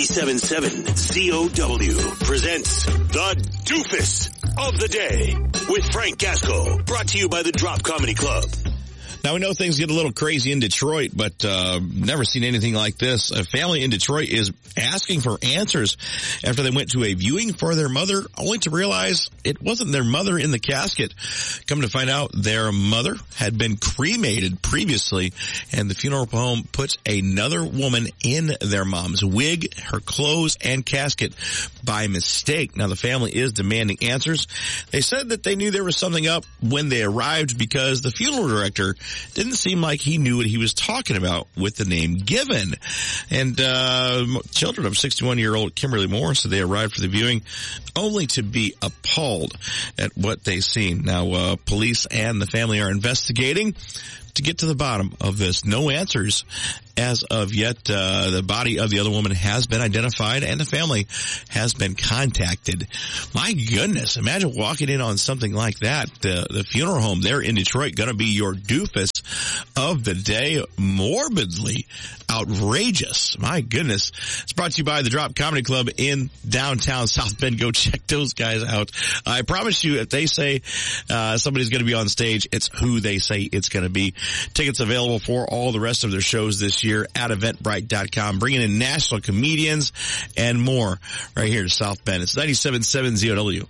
97.7 COW presents The Doofus of the Day with Frank Gasco. Brought to you by the Drop Comedy Club. Now, we know things get a little crazy in Detroit, but never seen anything like this. A family in Detroit is asking for answers after they went to a viewing for their mother, only to realize it wasn't their mother in the casket. Come to find out, their mother had been cremated previously, and the funeral home puts another woman in their mom's wig, her clothes, and casket by mistake. Now, the family is demanding answers. They said that they knew there was something up when they arrived because the funeral director didn't seem like he knew what he was talking about with the name given. And children of 61-year-old Kimberly Moore said they arrived for the viewing only to be appalled at what they seen. Now, police and the family are investigating to get to the bottom of this. No answers as of yet. The body of the other woman has been identified and the family has been contacted. My goodness, imagine walking in on something like that. The funeral home there in Detroit going to be your doofus of the day. Morbidly outrageous. My goodness. It's brought to you by the Drop Comedy Club in downtown South Bend. Go check those guys out. I promise you, if they say somebody's going to be on stage, it's who they say it's going to be. Tickets available for all the rest of their shows this year at Eventbrite.com. Bringing in national comedians and more right here to South Bend. It's 97.7 ZOW.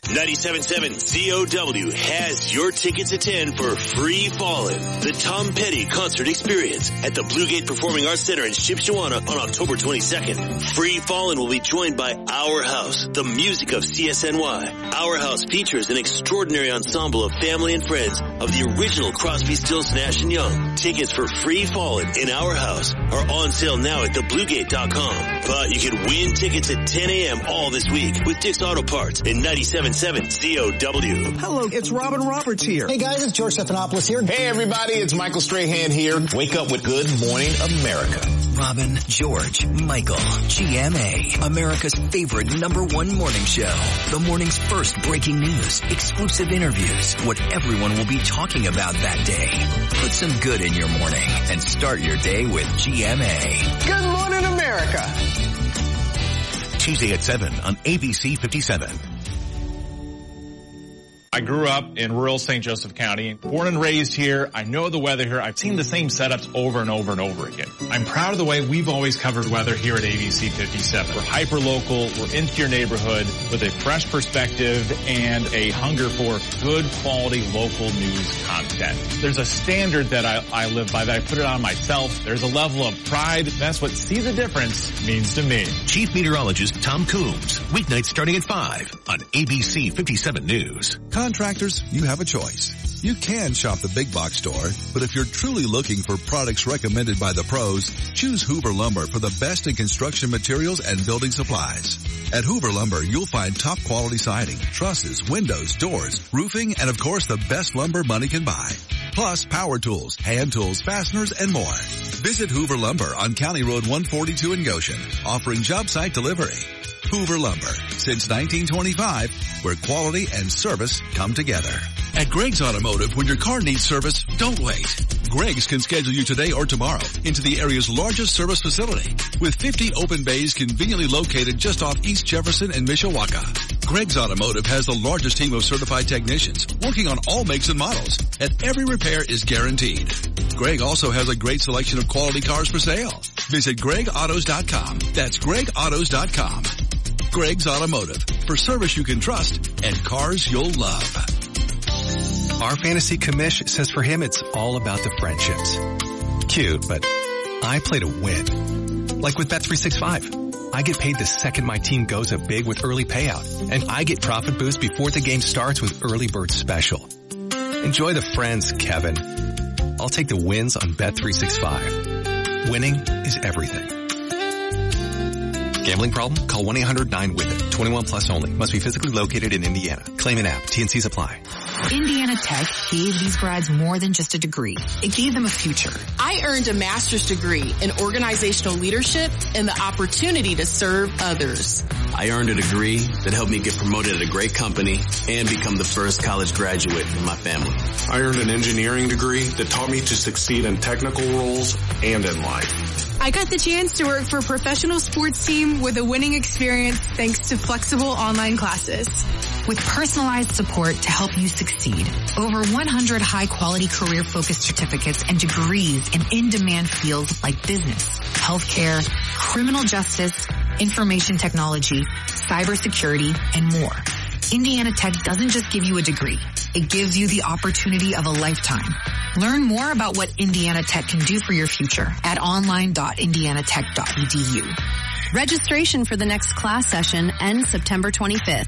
97.7 COW has your tickets at 10 for Free Fallin', the Tom Petty concert experience at the Blue Gate Performing Arts Center in Shipshewana on October 22nd. Free Fallin' will be joined by Our House, the music of CSNY. Our House features an extraordinary ensemble of family and friends of the original Crosby, Stills, Nash & Young. Tickets for Free Fallin' in Our House are on sale now at thebluegate.com. But you can win tickets at 10 a.m. all this week with Dick's Auto Parts in 97.7 COW. Hello, it's Robin Roberts here. Hey guys, it's George Stephanopoulos here. Hey everybody, it's Michael Strahan here. Wake up with Good Morning America. Robin, George, Michael, GMA, America's favorite #1 morning show. The morning's first breaking news, exclusive interviews, what everyone will be talking about that day. Put some good in your morning and start your day with GMA. Good Morning America. Tuesday at 7 on ABC 57. I grew up in rural St. Joseph County, born and raised here. I know the weather here. I've seen the same setups over and over and over again. I'm proud of the way we've always covered weather here at ABC 57. We're hyper-local. We're into your neighborhood with a fresh perspective and a hunger for good quality local news content. There's a standard that I live by, that I put it on myself. There's a level of pride. That's what See the Difference means to me. Chief Meteorologist Tom Coombs, weeknights starting at 5 on ABC 57 News. Contractors, you have a choice. You can shop the big box store, but if you're truly looking for products recommended by the pros, choose Hoover Lumber for the best in construction materials and building supplies. At Hoover Lumber, you'll find top quality siding, trusses, windows, doors, roofing, and of course the best lumber money can buy. Plus power tools, hand tools, fasteners, and more. Visit Hoover Lumber on County Road 142 in Goshen, offering job site delivery. Hoover Lumber, since 1925, where quality and service come together. At Greg's Automotive, when your car needs service, don't wait. Greg's can schedule you today or tomorrow into the area's largest service facility, with 50 open bays conveniently located just off East Jefferson and Mishawaka. Greg's Automotive has the largest team of certified technicians working on all makes and models, and every repair is guaranteed. Greg also has a great selection of quality cars for sale. Visit GregAutos.com. That's GregAutos.com. Greg's Automotive, for service you can trust and cars you'll love. Our fantasy commish says for him it's all about the friendships. Cute, but I play to win. Like with Bet365. I get paid the second my team goes up big with early payout, and I get profit boost before the game starts with Early Bird Special. Enjoy the friends, Kevin. I'll take the wins on Bet365. Winning is everything. Gambling problem? Call 1-800-9-WITH-IT. 21 plus only. Must be physically located in Indiana. Claim an app. T&Cs apply. Indiana Tech gave these grads more than just a degree. It gave them a future. I earned a master's degree in organizational leadership and the opportunity to serve others. I earned a degree that helped me get promoted at a great company and become the first college graduate in my family. I earned an engineering degree that taught me to succeed in technical roles and in life. I got the chance to work for a professional sports team with a winning experience thanks to flexible online classes. With personalized support to help you succeed. Over 100 high-quality career-focused certificates and degrees in in-demand fields like business, healthcare, criminal justice, information technology, cybersecurity, and more. Indiana Tech doesn't just give you a degree. It gives you the opportunity of a lifetime. Learn more about what Indiana Tech can do for your future at online.indianatech.edu. Registration for the next class session ends September 25th.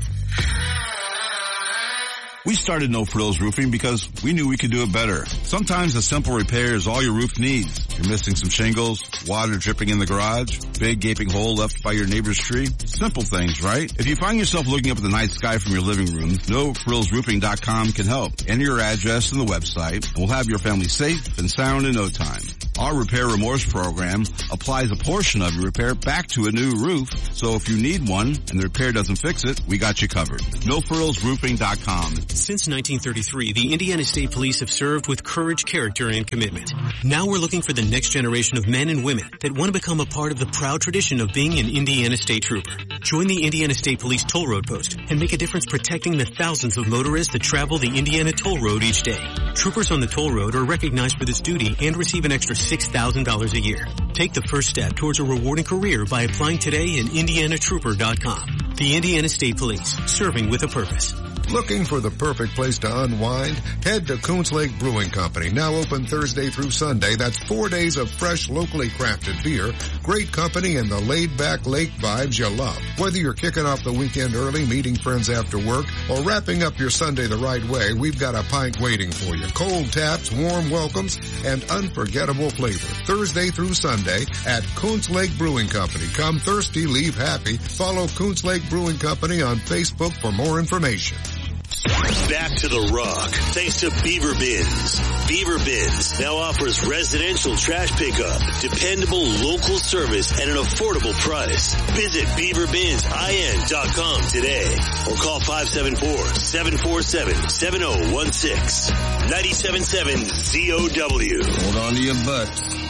We started No Frills Roofing because we knew we could do it better. Sometimes a simple repair is all your roof needs. You're missing some shingles, water dripping in the garage, big gaping hole left by your neighbor's tree. Simple things, right? If you find yourself looking up at the night sky from your living room, NoFrillsRoofing.com can help. Enter your address in the website, and we'll have your family safe and sound in no time. Our Repair Remorse program applies a portion of your repair back to a new roof, so if you need one and the repair doesn't fix it, we got you covered. NoFrillsRoofing.com. Since 1933, the Indiana State Police have served with courage, character, and commitment. Now we're looking for the next generation of men and women that want to become a part of the proud tradition of being an Indiana State Trooper. Join the Indiana State Police Toll Road Post and make a difference protecting the thousands of motorists that travel the Indiana Toll Road each day. Troopers on the toll road are recognized for this duty and receive an extra $6,000 a year. Take the first step towards a rewarding career by applying today at IndianaTrooper.com. The Indiana State Police, serving with a purpose. Looking for the perfect place to unwind? Head to Coons Lake Brewing Company, now open Thursday through Sunday. That's 4 days of fresh, locally crafted beer, great company, and the laid-back lake vibes you love. Whether you're kicking off the weekend early, meeting friends after work, or wrapping up your Sunday the right way, we've got a pint waiting for you. Cold taps, warm welcomes, and unforgettable flavor. Thursday through Sunday at Coons Lake Brewing Company. Come thirsty, leave happy. Follow Coons Lake Brewing Company on Facebook for more information. Back to the Rock, thanks to Beaver Bins. Beaver Bins now offers residential trash pickup, dependable local service at an affordable price. Visit BeaverBinsIN.com today or call 574-747-7016. 97.7 ZOW. Hold on to your butts.